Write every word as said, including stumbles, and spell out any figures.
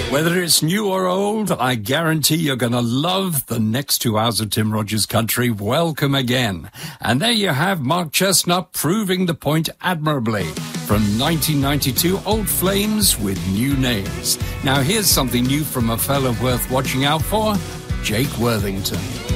Whether it's new or old, I guarantee you're going to love the next two hours of Tim Rogers Country. Welcome again. And there you have Mark Chestnut proving the point admirably. From nineteen ninety-two, Old Flames with new names. Now here's something new from a fellow worth watching out for, Jake Worthington.